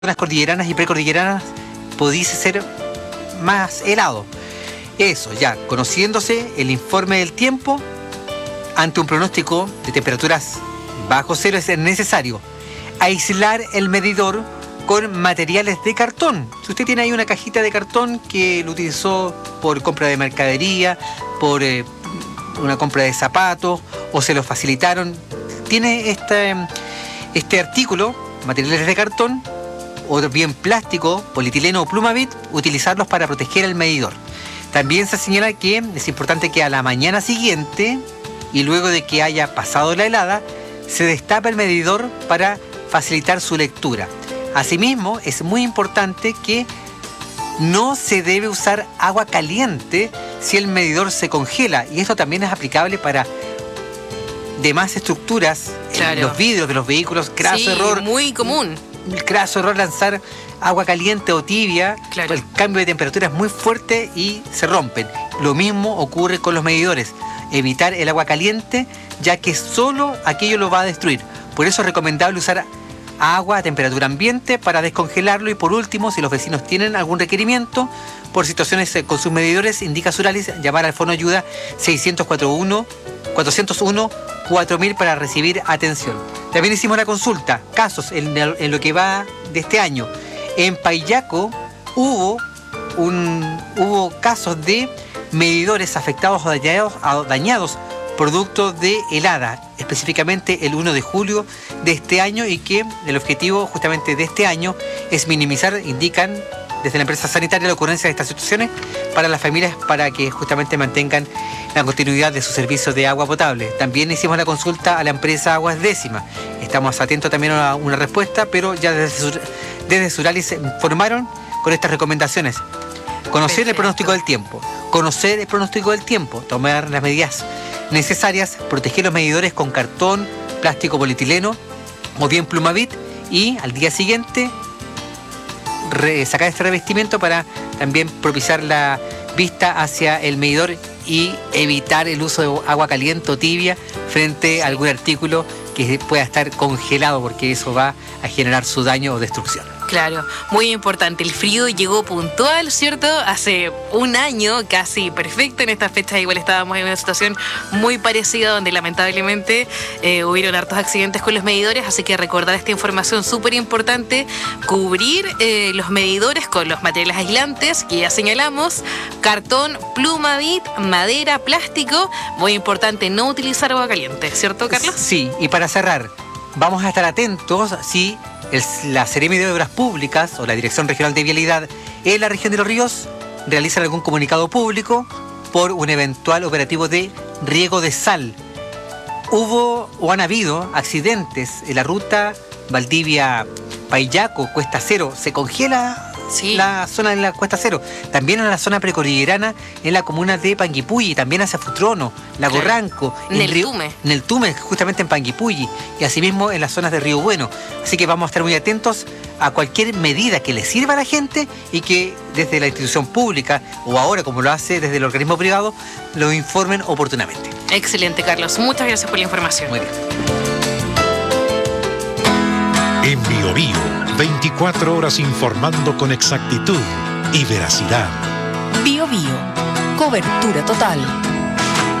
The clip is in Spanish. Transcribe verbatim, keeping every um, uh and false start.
zonas cordilleranas y precordilleranas pudiese ser más helado. Eso, ya, conociéndose el informe del tiempo, ante un pronóstico de temperaturas bajo cero es necesario aislar el medidor con materiales de cartón. Si usted tiene ahí una cajita de cartón que lo utilizó por compra de mercadería, por eh, una compra de zapatos, o se lo facilitaron, tiene este, este artículo, materiales de cartón, o bien plástico, polietileno o plumavit, utilizarlos para proteger el medidor. También se señala que es importante que a la mañana siguiente, y luego de que haya pasado la helada, se destapa el medidor para facilitar su lectura. Asimismo, es muy importante que no se debe usar agua caliente si el medidor se congela, y esto también es aplicable para demás estructuras, claro, en los vidrios de los vehículos. Craso sí, error. Muy común. Craso error lanzar agua caliente o tibia, claro. El cambio de temperatura es muy fuerte y se rompen. Lo mismo ocurre con los medidores. Evitar el agua caliente, ya que solo aquello lo va a destruir. Por eso es recomendable usar agua a temperatura ambiente para descongelarlo. Y por último, si los vecinos tienen algún requerimiento por situaciones con sus medidores, indica Suralis llamar al fono ayuda seiscientos uno, cuatrocientos uno, cuatro mil para recibir atención. También hicimos la consulta, casos en, en lo que va de este año. En Paillaco hubo, un, hubo casos de medidores afectados o dañados, dañados producto de helada, específicamente el uno de julio de este año, y que el objetivo justamente de este año es minimizar, indican desde la empresa sanitaria, la ocurrencia de estas situaciones para las familias, para que justamente mantengan la continuidad de su servicio de agua potable. También hicimos la consulta a la empresa Aguas Décima. Estamos atentos también a una respuesta, pero ya desde, Sur, desde Suralis se informaron con estas recomendaciones. Conocer Perfecto. el pronóstico del tiempo, conocer el pronóstico del tiempo, tomar las medidas necesarias, proteger los medidores con cartón, plástico, polietileno o bien plumavit, y al día siguiente re, sacar este revestimiento para también propiciar la vista hacia el medidor y evitar el uso de agua caliente o tibia frente a algún artículo que pueda estar congelado, porque eso va a generar su daño o destrucción. Claro, muy importante. El frío llegó puntual, ¿cierto? Hace un año, casi perfecto. En estas fechas igual estábamos en una situación muy parecida, donde lamentablemente eh, hubieron hartos accidentes con los medidores, así que recordar esta información súper importante, cubrir eh, los medidores con los materiales aislantes que ya señalamos, cartón, plumavit, madera, plástico. Muy importante no utilizar agua caliente, ¿cierto, Carlos? Sí, y para cerrar, vamos a estar atentos si El, la Seremi de Obras Públicas o la Dirección Regional de Vialidad en la región de Los Ríos realizan algún comunicado público por un eventual operativo de riego de sal. Hubo o han habido accidentes en la ruta Valdivia-Paillaco, Cuesta Cero. Se congela sí. la zona de la Cuesta Cero. También en la zona precordillerana, en la comuna de Panguipulli, también hacia Futrono, Lago claro. Ranco, en el Tume. En el Tume, justamente en Panguipulli, y asimismo en las zonas de Río Bueno. Así que vamos a estar muy atentos a cualquier medida que le sirva a la gente y que desde la institución pública, o ahora como lo hace desde el organismo privado, lo informen oportunamente. Excelente, Carlos. Muchas gracias por la información. Muy bien. En Bio Bio, veinticuatro horas informando con exactitud y veracidad. Bio Bio, cobertura total.